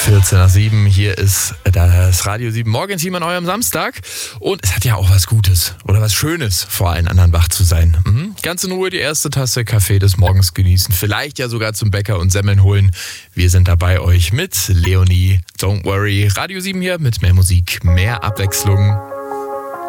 14 nach 7, hier ist das Radio 7 Morgenteam an eurem Samstag. Und es hat ja auch was Gutes oder was Schönes, vor allen anderen wach zu sein. Ganz in Ruhe die erste Tasse Kaffee des Morgens genießen, vielleicht ja sogar zum Bäcker und Semmeln holen. Wir sind dabei euch mit Leonie, Don't Worry. Radio 7 hier mit mehr Musik, mehr Abwechslung.